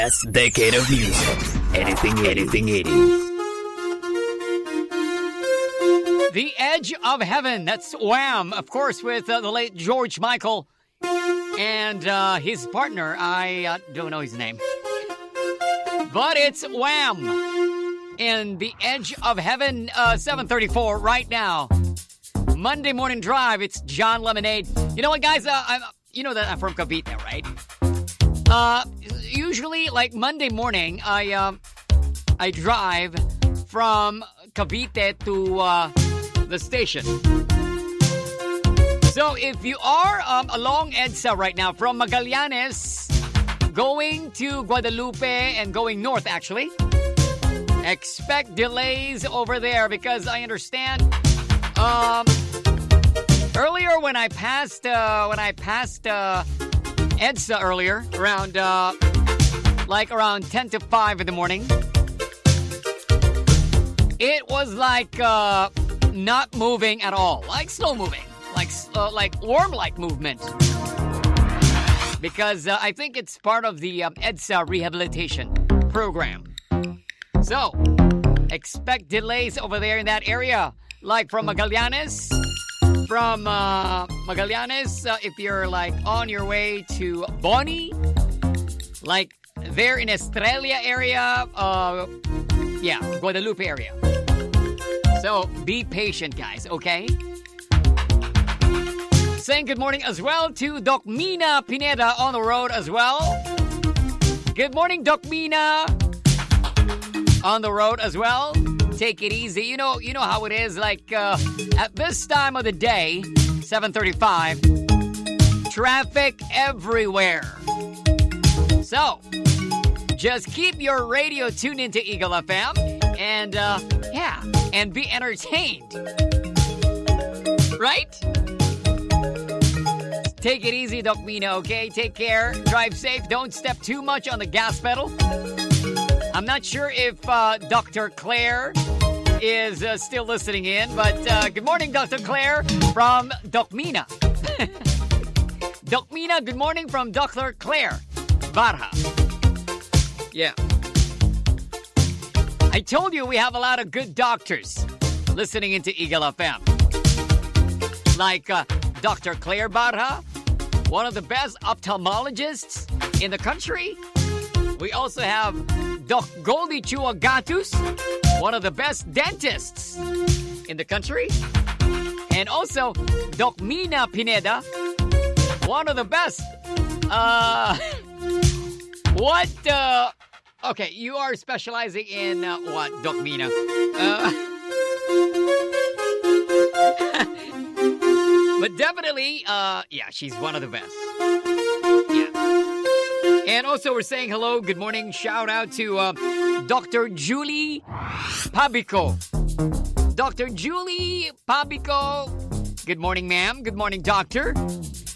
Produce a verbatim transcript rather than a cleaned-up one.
Best decade of music. Anything, anything, eighties. The Edge of Heaven. That's Wham, of course, with uh, the late George Michael and uh, his partner. I uh, don't know his name. But it's Wham in The Edge of Heaven, uh, seven thirty-four right now. Monday Morning Drive. It's John Lemonade. You know what, guys? Uh, I'm, you know that I'm from Cavite, right? Uh, usually, like Monday morning, I uh, I drive from Cavite to uh, the station. So if you are um, along EDSA right now from Magallanes, going to Guadalupe and going north, actually, expect delays over there because I understand. Um, earlier when I passed, uh, when I passed. Uh, EDSA earlier, around, uh, like around ten to five in the morning. It was like, uh, not moving at all. Like slow moving. Like, uh, like worm-like movement. Because uh, I think it's part of the um, EDSA rehabilitation program. So, expect delays over there in that area. Like from Magallanes. From uh, Magallanes, uh, if you're like on your way to Boni, like there in Estrella area, uh, yeah, Guadalupe area. So be patient, guys, okay? Saying good morning as well to Doc Mina Pineda on the road as well. Good morning, Doc Mina. On the road as well. Take it easy. You know, you know how it is. Like uh, at this time of the day, seven thirty-five, traffic everywhere. So, just keep your radio tuned into Eagle F M and uh, yeah, and be entertained. Right? Take it easy, Doc Mina. Okay, take care. Drive safe. Don't step too much on the gas pedal. I'm not sure if uh, Doctor Claire is uh, still listening in, but uh, good morning, Doctor Claire from Doc Mina. Doc Mina, good morning from Doctor Claire Barha. Yeah. I told you we have a lot of good doctors listening into Eagle F M. Like uh, Doctor Claire Barha, one of the best ophthalmologists in the country. We also have Doc Goldie Chua Gatus, one of the best dentists in the country. And also, Doc Mina Pineda, one of the best. Uh, what? Uh, okay, you are specializing in uh, what, Doc Mina? Uh, but definitely, uh, yeah, she's one of the best. Yeah. And also, we're saying hello, good morning, shout out to uh, Doctor Julie Pabico. Doctor Julie Pabico. Good morning, ma'am. Good morning, doctor.